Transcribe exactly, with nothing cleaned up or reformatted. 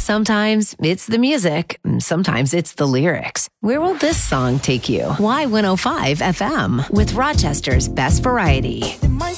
Sometimes it's the music. Sometimes it's the lyrics. Where will this song take you? Y one oh five F M with Rochester's best variety.